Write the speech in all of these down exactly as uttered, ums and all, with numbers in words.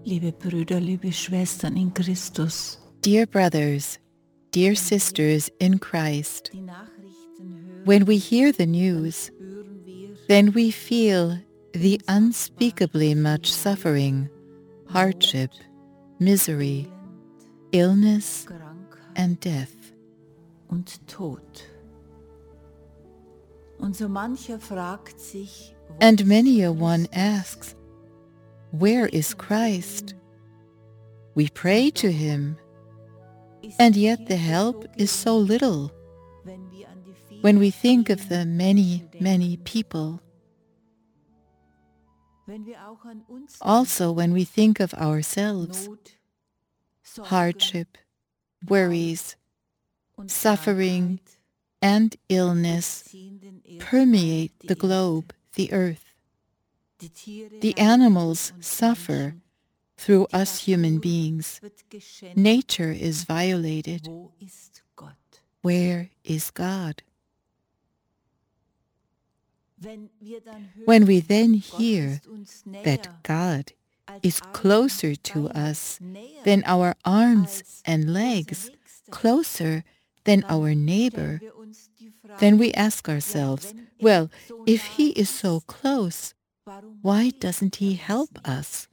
Liebe Brüder, liebe Schwestern in Christus, Dear brothers, dear sisters in Christ, die Nachrichten hören, when we hear the news, hören wir then we feel the unspeakably much suffering, hardship, misery, Elend, illness, Krankheit and death. und Tod. Und so mancher fragt sich, wo And ist many a one Christus? asks, where is Christ? We pray to him, Ist and die yet the Hilfe help so is so gering, little wenn wir an die vielen, when we think of the vielen many, Menschen many denken, people. wenn wir auch an uns Also when we think of ourselves, Not, Sorgen hardship, worries, und suffering, Krankheit and illness ziehen den Erdball, permeate die the Erde. globe, the earth. Die Tiere The leiden animals durch uns suffer Menschen. through Die us human Natur beings. wird geschändet. Nature is violated. Wo ist Gott? Where is God? Wenn wir dann hören, When we then Gott hear ist uns näher that God als is Arme closer und to Beine, us näher than our arms als and unser legs, Nächster, closer than dann our stellen neighbor, wir uns die Frage, then we ask ja, ourselves, wenn er well, so if nah he is so ist, close, warum why hilft doesn't he er uns help nicht? us?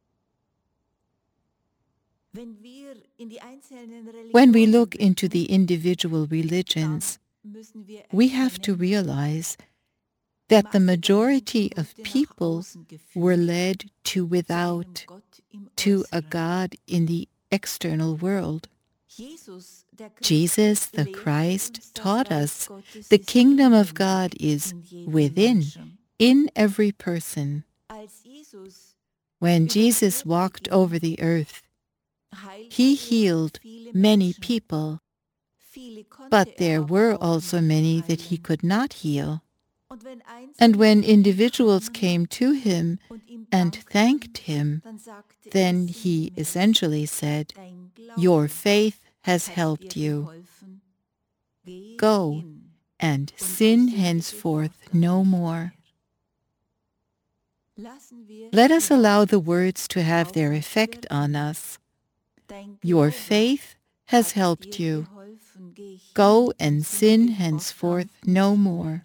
Wenn wir in die einzelnen When we Religionen look into blicken, the individual religions, dann müssen wir we have to erkennen, realize die that the Masse der majority Menschen of wurde nach people außen were geführt, led to zu einem without, Gott im to a Äußeren. God in the external world. Jesus, der Christus, Jesus, the lehrt Christ, uns, das taught Reich us Gottes the ist kingdom of inwendig God is in jedem within, Menschen. in every person. Als Jesus When über die Jesus Erde walked ging, over the earth, heilte he er healed viele many Menschen. people, Viele konnte but er there aber were auch also nicht many that he heilen. could not heal. Und wenn And Einzelne when zu ihm individuals kamen came to him und ihm and dankten, thanked him, dann sagte er then he sinngemäß, essentially said, dein your Glaube faith has hat helped dir you. geholfen. Geh Go hin and und sin sündige henceforth fortan no nicht more. mehr. Lassen wir Let us die allow Worte the words to have auf their uns effect on wirken. us. Dein Your Glaube faith has hat helped dir you. geholfen. Geh hin Go und and sündige sin fortan henceforth no nicht more. mehr.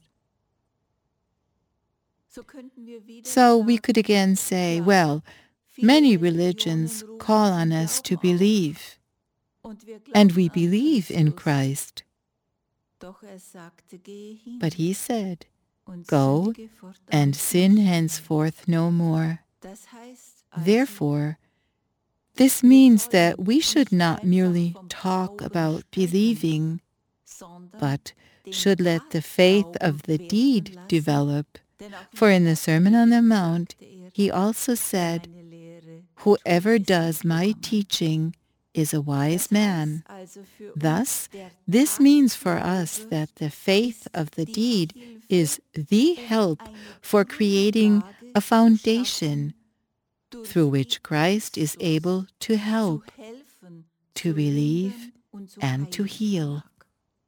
So könnten wir wieder So we could sagen, again say, ja, well, viele many Religionen religions rufen call zum on us to Glauben auf. believe, Und wir and glauben we an believe in Christus. Christ. Doch er sagte, geh hin But he said, und go sündige fortan and sin nicht mehr. henceforth no more. Das heißt also, Therefore, this wir means that sollen we should nicht not einfach merely vom talk Glauben about sprechen, believing, sondern but den should let the faith Tatglauben of the werden deed lassen. develop. Denn auch in For der in the Sermon on the Bergpredigt Mount, sagte er, he also wer said, meine Lehre whoever tut, ist does my vollkommen. teaching is a wise Das man. heißt also für Thus, uns, der this means for us Tatglaube that the faith ist of the die deed Hilfe, is the um help eine for creating Grundlage a zu foundation schaffen, durch through die which Christ is Christus able to zu help, helfen, to zu believe, lindern und zu and to heilen heal. vermag.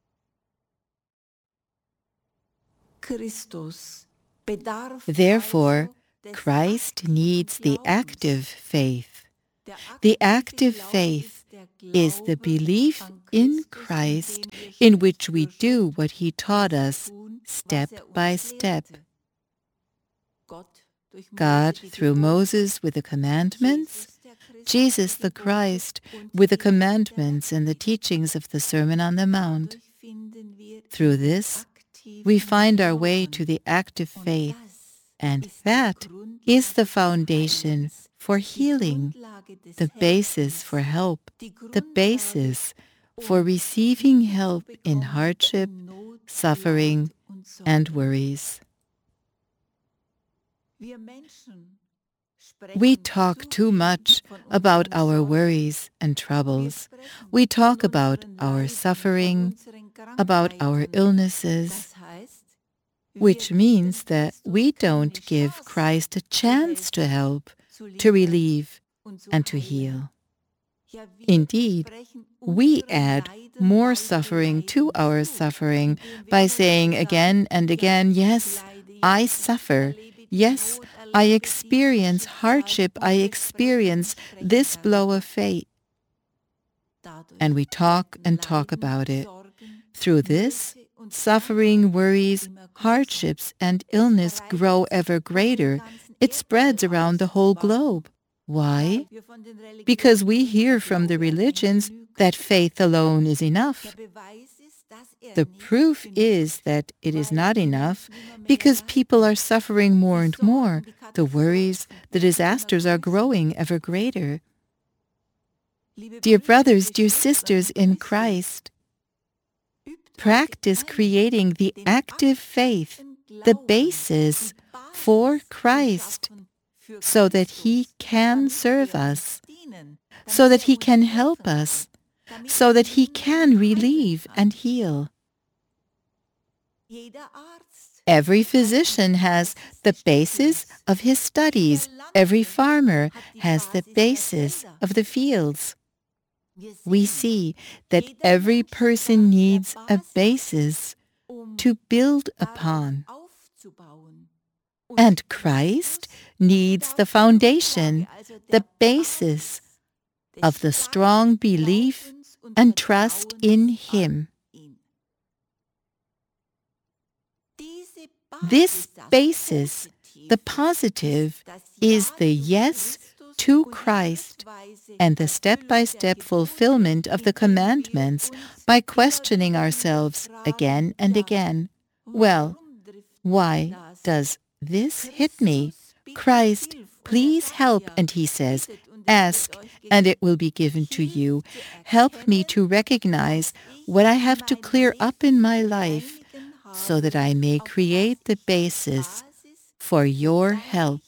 Christus bedarf Therefore, also des Christ aktiven needs the Glaubens. active faith. Der The aktive active Glaube faith ist der is the Glaube belief an in Christus, Christ indem wir in Schritt which we für do Schritt what he taught das us tun, was step er uns by step. lehrte. Gott durch Mose God die through Gebote, Moses with the commandments, Jesus der Christus Jesus die the Gebote Christ und with the die Lehre der commandments and the Bergpredigt. teachings of the Sermon on the Mount. Dadurch finden wir Through in this, aktiven we find our way Glauben. to the active Und faith, das and ist die that is the Grundlage des foundation Heilens, for die healing, Grundlage des the basis for Helfens, help, die the Grundlage, basis for um receiving Hilfe zu help in bekommen hardship, in Not, suffering, Leid und and Sorge. worries. Wir Menschen We sprechen talk zu too viel much von about unseren our Sorgen. worries and Wir troubles. sprechen We von talk about unseren our Leiden, von suffering, unseren about our Krankheiten. illnesses, Das heißt, wir which geben means that Christus we keine don't give Chance Christ a zu chance to helfen, help, zu to lindern relieve, und zu and to heilen. heal. Ja, wir Indeed, sprechen we unserem add Leiden more weitere suffering to Leiden our zu, suffering indem wir by immer wieder saying sagen, again and ja, again, ich yes, leide, ja, I ich suffer, erlebe die yes, Not, I experience hardship, I experience this blow of fate. And we talk and talk about it. Through this, suffering, worries, hardships, and illness grow ever greater. It spreads around the whole globe. Why? Because we hear from the religions that faith alone is enough. The proof is that it is not enough because people are suffering more and more. The worries, the disasters are growing ever greater. Dear brothers, dear sisters in Christ, practice creating the active faith, the basis for Christ, so that He can serve us, so that He can help us, so that He can relieve and heal. Every physician has the basis of his studies. Every farmer has the basis of the fields. We see that every person needs a basis to build upon. And Christ needs the foundation, the basis of the strong belief and trust in Him. This basis, the positive, is the yes to Christ and the step-by-step fulfillment of the commandments by questioning ourselves again and again. Well, why does this hit me? Christ, please help. And He says, ask and it will be given to you. Help me to recognize what I have to clear up in my life so that I may create the basis for your help.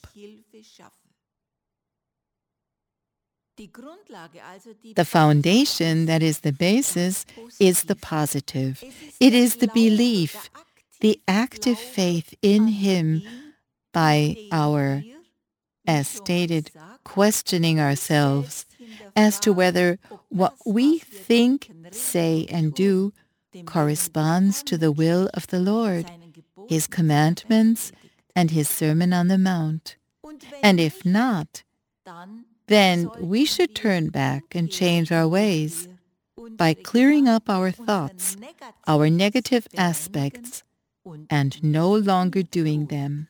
The foundation, that is the basis, is the positive. It is the belief, the active faith in Him by our, as stated, questioning ourselves as to whether what we think, say, and do corresponds to the will of the Lord, His commandments, and His Sermon on the Mount. And if not, then we should turn back and change our ways by clearing up our thoughts, our negative aspects, and no longer doing them.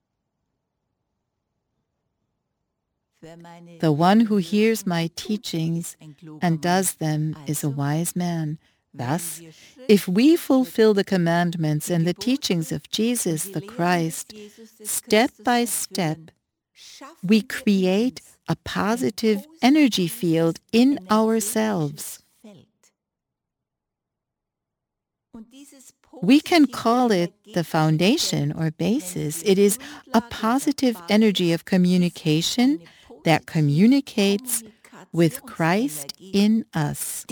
The one who hears my teachings and does them is a wise man. Thus, if we fulfill the commandments and the teachings of Jesus the Christ, step by step, we create a positive energy field in ourselves. We can call it the foundation or basis. It is a positive energy of communication that communicates with Christ in us.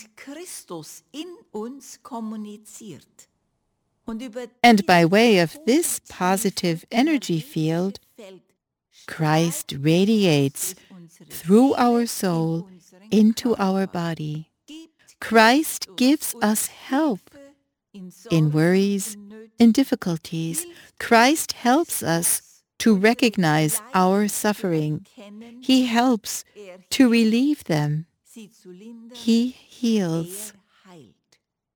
And by way of this positive energy field, Christ radiates through our soul into our body. Christ gives us help in worries, in difficulties. Christ helps us to recognize our suffering. He helps to relieve them. He heals.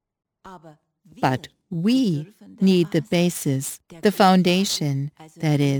But we need the basis, the foundation, that is,